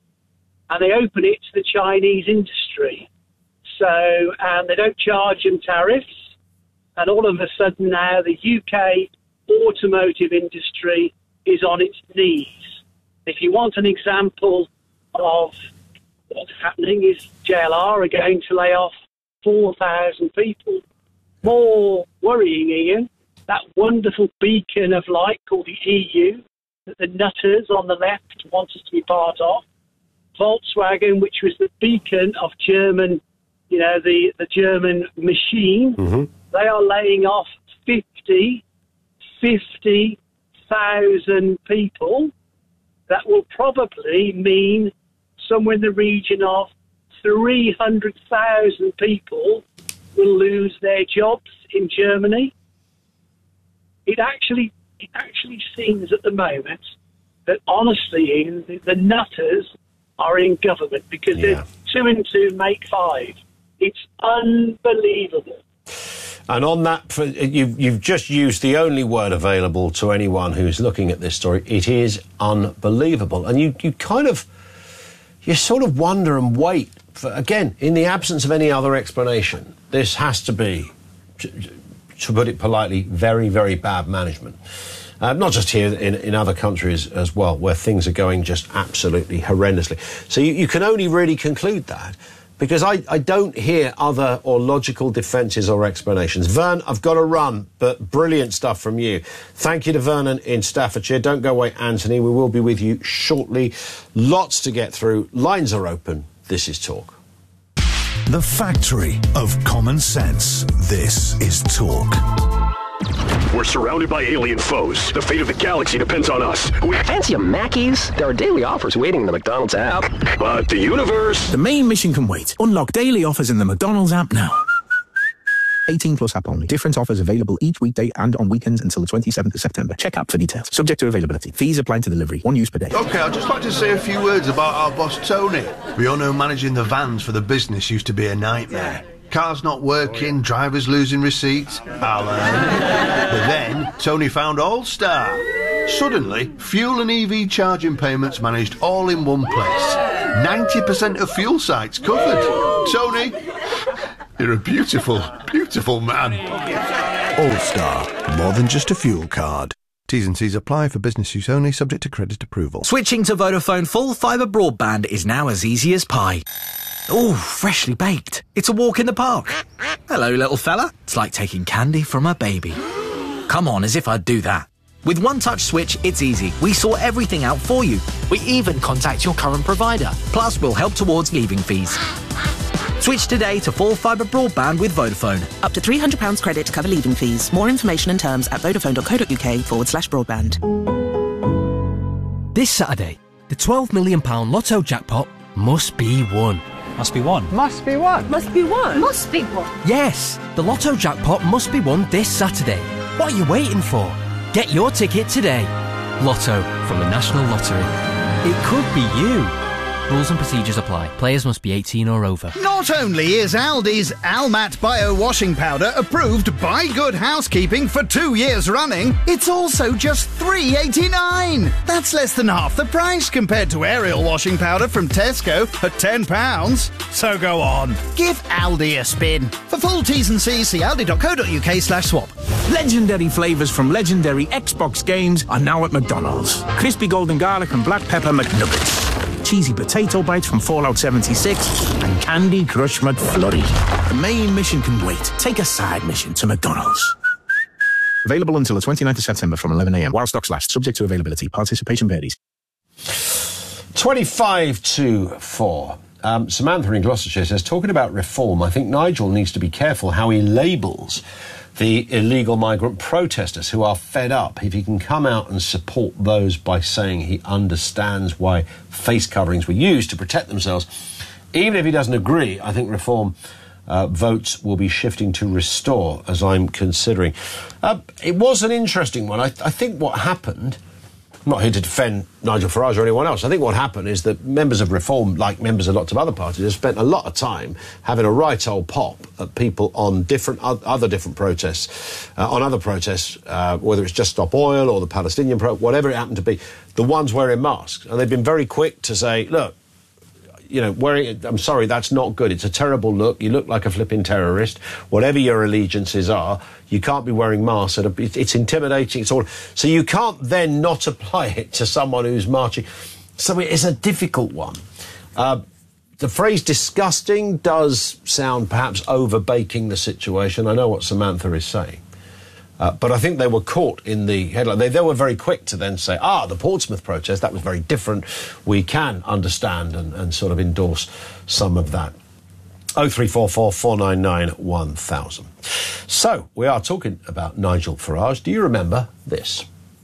And they open it to the Chinese industry. So, and they don't charge them tariffs. And all of a sudden now the U K automotive industry is on its knees. If you want an example of what's happening, is J L R are going to lay off four thousand people. More worrying, Ian, that wonderful beacon of light called the E U that the nutters on the left want us to be part of, Volkswagen, which was the beacon of German, you know, the, the German machine, mm-hmm. they are laying off fifty thousand people. That will probably mean somewhere in the region of three hundred thousand people will lose their jobs in Germany. It actually, it actually seems at the moment that, honestly, Ian, the, the nutters are in government because yeah. two and two make five. It's unbelievable. And on that, you've, you've just used the only word available to anyone who's looking at this story. It is unbelievable. And you, you kind of, you sort of wonder and wait for, again, in the absence of any other explanation, this has to be, to, to put it politely, very, very bad management. Uh, not just here, in, in other countries as well, where things are going just absolutely horrendously. So you, you can only really conclude that because I, I don't hear other or logical defences or explanations. Vern, I've got to run, but brilliant stuff from you. Thank you to Vernon in Staffordshire. Don't go away, Anthony. We will be with you shortly. Lots to get through. Lines are open. This is Talk. The factory of common sense. This is Talk. We're surrounded by alien foes. The fate of the galaxy depends on us. We fancy a Mackey's? There are daily offers waiting in the McDonald's app. But the universe... The main mission can wait. Unlock daily offers in the McDonald's app now. eighteen plus app only. Different offers available each weekday and on weekends until the twenty-seventh of September. Check app for details. Subject to availability. Fees apply to delivery. One use per day. OK, I'd just like to say a few words about our boss, Tony. We all know managing the vans for the business used to be a nightmare. Cars not working, drivers losing receipts. I'll earn. But then, Tony found All-Star. Suddenly, fuel and E V charging payments managed all in one place. ninety percent of fuel sites covered. Tony, you're a beautiful, beautiful man. All-Star, more than just a fuel card. T's and C's apply for business use only, subject to credit approval. Switching to Vodafone full fibre broadband is now as easy as pie. Ooh, freshly baked. It's a walk in the park. Hello, little fella. It's like taking candy from a baby. Come on, as if I'd do that. With One Touch Switch, it's easy. We sort everything out for you. We even contact your current provider. Plus, we'll help towards leaving fees. Switch today to full fibre broadband with Vodafone. Up to three hundred pounds credit to cover leaving fees. More information and terms at vodafone.co.uk forward slash broadband. This Saturday, the twelve million pounds Lotto jackpot must be won. Must be won. Must be won. Must be won. Must be won. Yes, the Lotto jackpot must be won this Saturday. What are you waiting for? Get your ticket today. Lotto from the National Lottery. It could be you. Rules and procedures apply. Players must be eighteen or over. Not only is Aldi's Almat Bio Washing Powder approved by Good Housekeeping for two years running, it's also just three eighty-nine. That's less than half the price compared to Ariel washing powder from Tesco at ten pounds. So go on, give Aldi a spin. For full T's and C's, see aldi.co.uk slash swap. Legendary flavours from legendary Xbox games are now at McDonald's. Crispy golden garlic and black pepper McNuggets. Cheesy potato bites from Fallout seventy-six and Candy Crush McFlurry. The main mission can wait. Take a side mission to McDonald's. Available until the twenty-ninth of September from eleven a m while stocks last. Subject to availability. Participation varies. twenty-five to four. Um, Samantha in Gloucestershire says, talking about reform, I think Nigel needs to be careful how he labels the illegal migrant protesters who are fed up. If he can come out and support those by saying he understands why face coverings were used to protect themselves, even if he doesn't agree, I think reform uh, votes will be shifting to restore, as I'm considering. Uh, it was an interesting one. I, I think what happened... I'm not here to defend Nigel Farage or anyone else. I think what happened is that members of Reform, like members of lots of other parties, have spent a lot of time having a right old pop at people on different other different protests, uh, on other protests, uh, whether it's Just Stop Oil or the Palestinian pro, whatever it happened to be, the ones wearing masks. And they've been very quick to say, look, you know, wearing it, I'm sorry, that's not good. It's a terrible look. You look like a flipping terrorist. Whatever your allegiances are, you can't be wearing masks. It's intimidating. It's all. So you can't then not apply it to someone who's marching. So it is a difficult one. Uh, the phrase disgusting does sound perhaps over-baking the situation. I know what Samantha is saying. Uh, but I think they were caught in the headline. They, they were very quick to then say, ah, the Portsmouth protest, that was very different. We can understand and, and sort of endorse some of that. oh three four four, four nine nine, one thousand. So, we are talking about Nigel Farage. Do you remember this?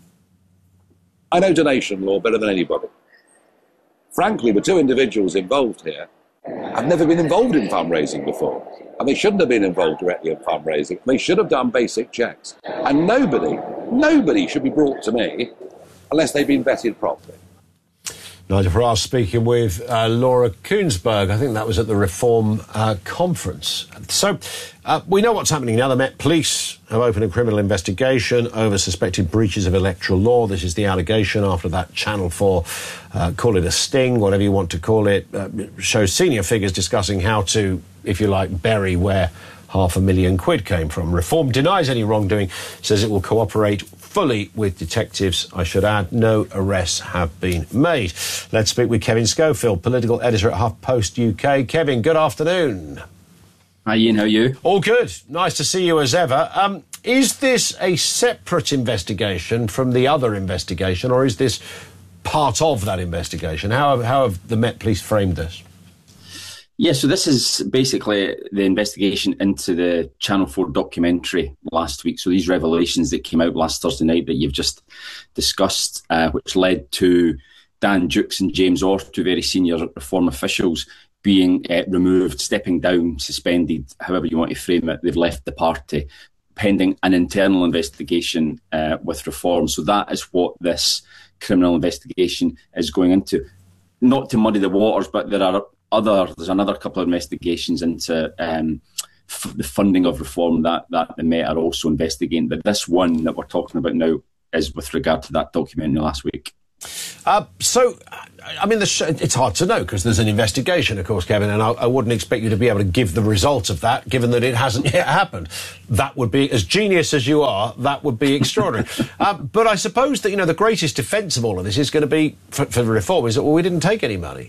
I know donation law better than anybody. Frankly, the two individuals involved here have never been involved in fundraising before. And they shouldn't have been involved directly in fundraising. They should have done basic checks. And nobody, nobody should be brought to me unless they've been vetted properly. Nigel Farage speaking with uh, Laura Koonsberg. I think that was at the Reform uh, conference. So uh, we know what's happening now. The Met Police have opened a criminal investigation over suspected breaches of electoral law. This is the allegation after that Channel four, uh, call it a sting, whatever you want to call it, uh, shows senior figures discussing how to, if you like, bury where half a million quid came from. Reform denies any wrongdoing, says it will cooperate fully with detectives. I should add, no arrests have been made. Let's speak with Kevin Schofield, political editor at HuffPost U K. Kevin, good afternoon. Hi Ian, how are you? All good. Nice to see you as ever. Um, is this a separate investigation from the other investigation, or is this part of that investigation? How have, how have the Met Police framed this? Yeah, so this is basically the investigation into the Channel four documentary last week. So these revelations that came out last Thursday night that you've just discussed, uh, which led to Dan Dukes and James Orr, two very senior Reform officials, being uh, removed, stepping down, suspended, however you want to frame it. They've left the party pending an internal investigation uh, with Reform. So that is what this criminal investigation is going into. Not to muddy the waters, but there are other, there's another couple of investigations into um, f- the funding of Reform that, that the Met are also investigating. But this one that we're talking about now is with regard to that documentary last week. Uh, so, I mean, the sh- it's hard to know because there's an investigation, of course, Kevin, and I, I wouldn't expect you to be able to give the result of that, given that it hasn't yet happened. That would be, as genius as you are, that would be extraordinary. uh, but I suppose that, you know, the greatest defence of all of this is going to be, for, for Reform, is that, well, we didn't take any money.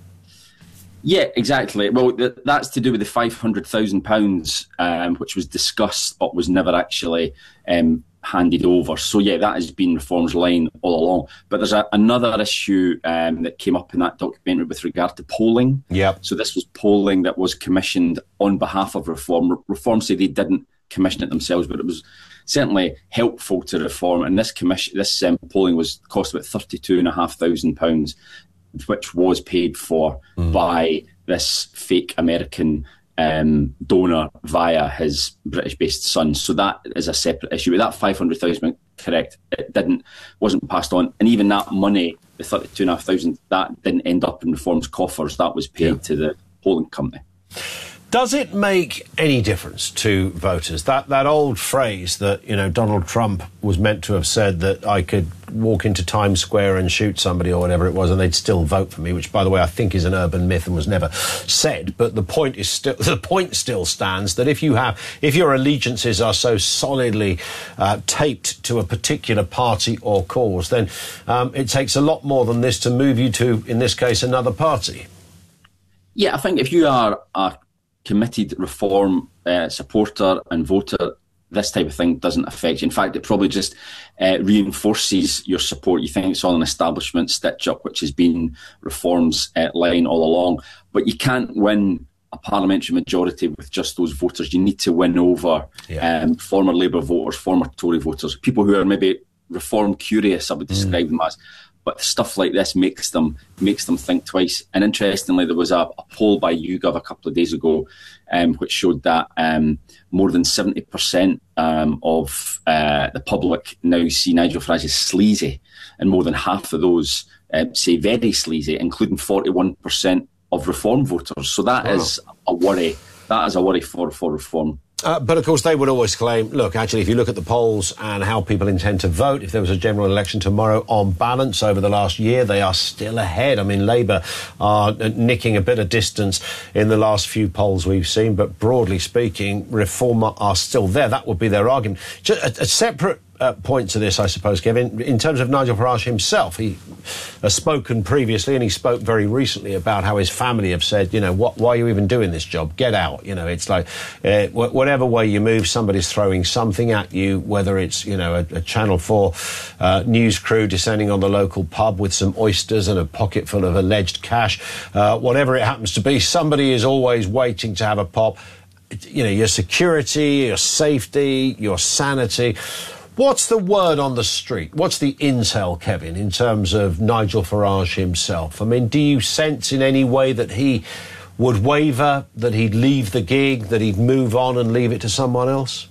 Yeah, exactly. Well, th- that's to do with the five hundred thousand pounds, um, which was discussed but was never actually um, handed over. So, yeah, that has been Reform's line all along. But there's a, another issue um, that came up in that documentary with regard to polling. Yeah. So this was polling that was commissioned on behalf of Reform. Reform say they didn't commission it themselves, but it was certainly helpful to Reform. And this commission, this um, polling was cost about thirty-two and a half thousand pounds, which was paid for mm. by this fake American um, donor via his British-based son. So that is a separate issue. With that five hundred thousand, correct, it didn't, wasn't passed on. And even that money, the thirty-two and a half thousand, that didn't end up in Reform's coffers. That was paid yeah. to the polling company. Does it make any difference to voters? That that old phrase that, you know, Donald Trump was meant to have said, that I could walk into Times Square and shoot somebody or whatever it was and they'd still vote for me, which, by the way, I think is an urban myth and was never said. But the point is still the point still stands that if you have if your allegiances are so solidly uh, taped to a particular party or cause, then um, it takes a lot more than this to move you to, in this case, another party. Yeah, I think if you are a committed Reform uh, supporter and voter, this type of thing doesn't affect you. In fact, it probably just uh, reinforces your support. You think it's all an establishment stitch-up, which has been Reform's uh, line all along. But you can't win a parliamentary majority with just those voters. You need to win over yeah. um, former Labour voters, former Tory voters, people who are maybe Reform curious, I would describe mm. them as. But stuff like this makes them makes them think twice. And interestingly, there was a, a poll by YouGov a couple of days ago um, which showed that um, more than seventy percent um, of uh, the public now see Nigel Farage as sleazy, and more than half of those uh, say very sleazy, including forty-one percent of Reform voters. So that wow. is a worry. That is a worry for, for Reform. Uh, but, of course, they would always claim, look, actually, if you look at the polls and how people intend to vote, if there was a general election tomorrow, on balance over the last year, they are still ahead. I mean, Labour are nicking a bit of distance in the last few polls we've seen, but broadly speaking, Reform are still there. That would be their argument. Just a, a separate Uh, point to this, I suppose, Kevin, in terms of Nigel Farage himself. He has spoken previously, and he spoke very recently about how his family have said, you know, what, why are you even doing this job? Get out. You know, it's like uh, wh- whatever way you move, somebody's throwing something at you, whether it's, you know, a, a Channel four uh, news crew descending on the local pub with some oysters and a pocket full of alleged cash, uh, whatever it happens to be, somebody is always waiting to have a pop. You know, your security, your safety, your sanity. What's the word on the street? What's the intel, Kevin, in terms of Nigel Farage himself? I mean, do you sense in any way that he would waver, that he'd leave the gig, that he'd move on and leave it to someone else?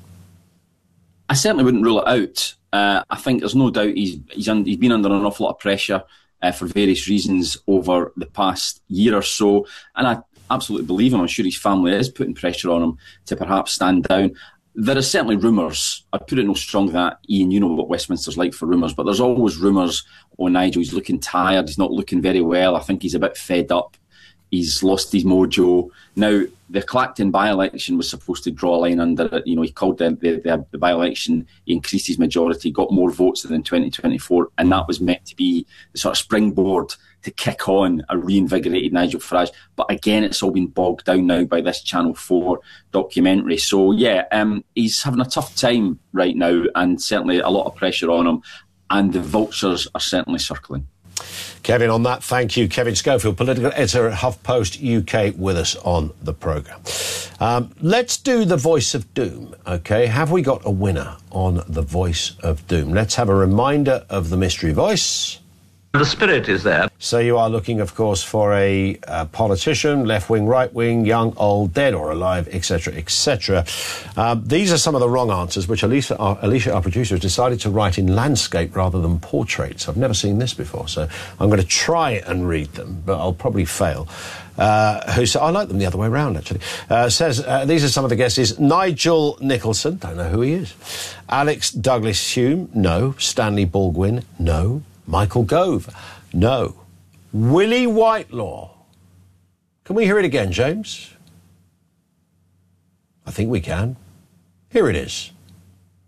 I certainly wouldn't rule it out. Uh, I think there's no doubt he's he's, un- he's been under an awful lot of pressure uh, for various reasons over the past year or so. And I absolutely believe him. I'm sure his family is putting pressure on him to perhaps stand down. There are certainly rumours. I'd put it no stronger than that, Ian. You know what Westminster's like for rumours, but there's always rumours, oh, Nigel, he's looking tired, he's not looking very well, I think he's a bit fed up. He's lost his mojo. Now, the Clacton by-election was supposed to draw a line under it. You know, he called the, the, the, the by-election, he increased his majority, got more votes than in twenty twenty-four, and that was meant to be the sort of springboard to kick on a reinvigorated Nigel Farage. But again, it's all been bogged down now by this Channel four documentary. So, yeah, um, he's having a tough time right now, and certainly a lot of pressure on him, and the vultures are certainly circling. Kevin, on that, thank you. Kevin Schofield, political editor at HuffPost U K, with us on the programme. Um, let's do the Voice of Doom, OK? Have we got a winner on the Voice of Doom? Let's have a reminder of the mystery voice. The spirit is there. So you are looking, of course, for a uh, politician, left-wing, right-wing, young, old, dead or alive, et cetera, et cetera. Um, these are some of the wrong answers, which Alicia, our, Alicia, our producer, has decided to write in landscape rather than portraits. I've never seen this before, so I'm going to try and read them, but I'll probably fail. Uh, who I like them the other way around, actually. Uh, says, uh, these are some of the guesses. Nigel Nicholson, don't know who he is. Alex Douglas Hume, no. Stanley Baldwin, no. Michael Gove, no. Willie Whitelaw. Can we hear it again, James? I think we can. Here it is.